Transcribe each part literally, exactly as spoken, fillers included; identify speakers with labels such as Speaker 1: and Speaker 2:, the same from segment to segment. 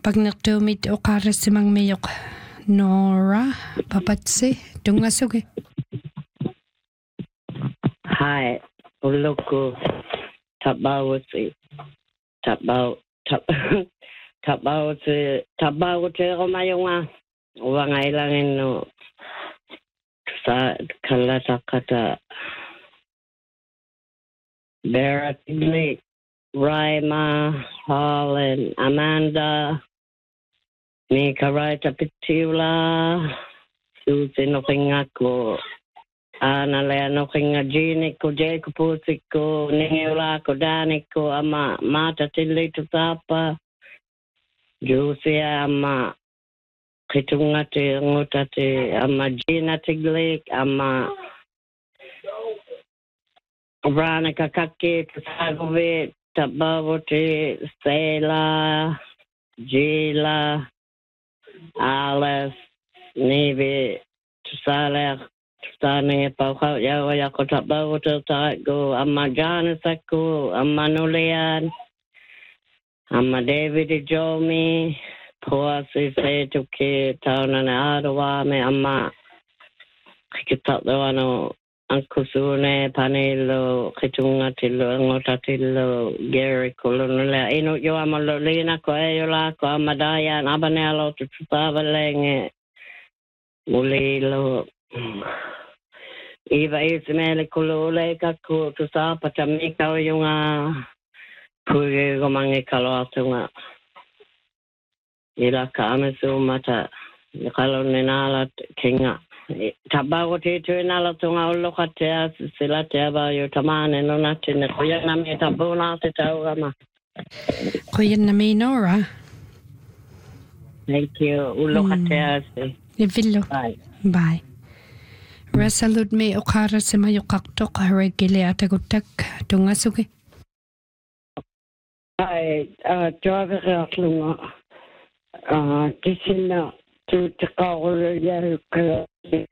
Speaker 1: Pagnertumit uqarassimang miyuq Nora papatsi tungasugi.
Speaker 2: Hi, uluku tabawasi tabaw tab tabawasi tabawati romayunga wangailangin no sa kalasakata Baratigli Raima Holland Amanda ni Karaita Pitula Susi Nokingako Ana Lea Nokinga Gini ko Jeko Pusiko Ningula ko Dani ko ama Mata Tili Tutapa Jusia ama Kitungati Ngutati ama Gina Tiglik ama Rana Kakaki Tasagovit Tabavote Sela Jila Alice Navy Tusala Tusani Pauka Yawa Yakota Bavote Tago Amajana Sako Amanulian Ama David Jomi Poasi Setuki Town and Adawame Ama Kikitano Ankusune Panelo Kitungatilo Ngotatilo Gary Colonela Ino Yoamalolina Coeola Coamadaya and Abanello to Tavaling Mulilo Eva Ismail Kulole Kaku to Sapatamika Yunga Puyamangi Kalotunga Ila Kamasu Mata Nikalonala Kinga Tabawati to another tunga lokatea silatea ba yo tamane no natin kuya na mi tabuna te tawama
Speaker 1: Kuya na mi Nora.
Speaker 2: Thank you ulokatea si
Speaker 1: Ivillo.
Speaker 2: Bye.
Speaker 1: Bye. Resolute me ukara se mayukaktok regile atagutak tungasugi.
Speaker 2: Ai uh driver atlunga uh kisina to te kaoro ya ka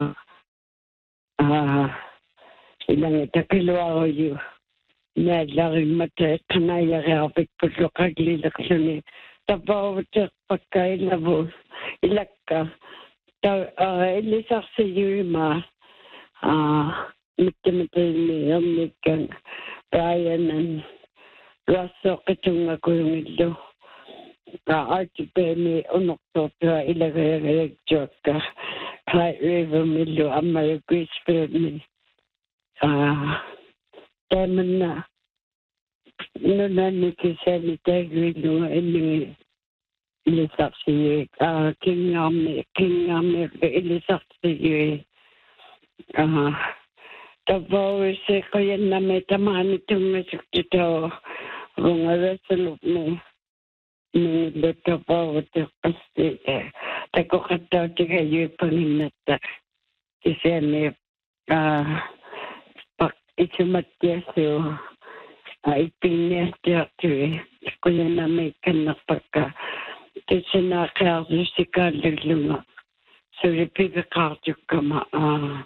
Speaker 2: ah ilang takiluaro yu na lari mata kanaya ya peklo kagli laksani tabaw te pakai labo ilakka ta ilisa se yu ma ah mitte mitte ni amikan Brian and Russell ketunga ko yung ilo ka artipeni unokto tra ilagay joka Clyde River Milo amay Gracefield ni ah temen na nuna ni kisali tegri no ini ilisaksi ah kingame kingame ilisaksi ah tabaw se kayan na may tamani tumasukito mga resolute mo ni beto pa wote pasti tako kata tiga yu paninata kasi ni ah pak itumatya so ipinnya tiatri kuya na may kanak pagka kasi nakakaya si kalilunga so ripiga kakyo kama ah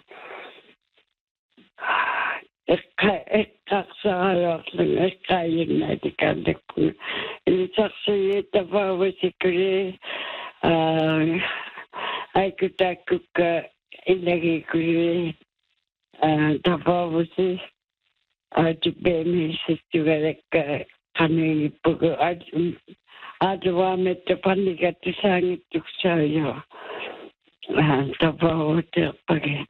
Speaker 2: Ekaksaharap ng ekayin na dikadik ko. Insaksi tabawa si kuri ay kutaku ka ilagay kuri tabawa si atibemi si tugalek ka kanini pugo adawa meta panigat sangit tuksayo tabawa tapagay.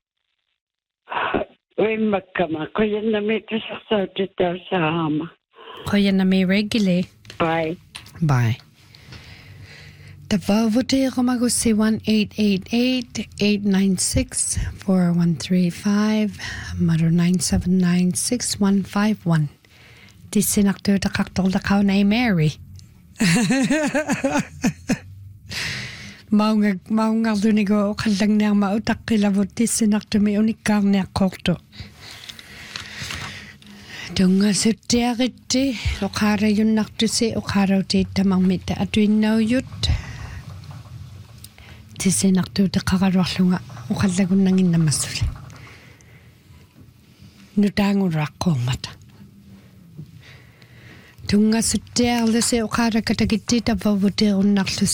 Speaker 2: Wim makama kuya na may sa tita sa ama.
Speaker 1: Kuya na may regile.
Speaker 2: Bye.
Speaker 1: Bye. Tavavote komagusi one eight eight eight eight nine six four one three five maro nine seven nine six one five one. Disinakto ta kaktol da kao na Mary. Maunga maunga dunigo kaldang na mautak kilabot disinakto mi unikang na kokto. Dunga sutiariti okara yun nakto si okara ti tamang mita atuin na yut. Disinakto ta kakarwalunga ukalagun nangin na masuli. Nutangon rako mata. Dunga sutiar lese okara katakiti ta vavote un nakto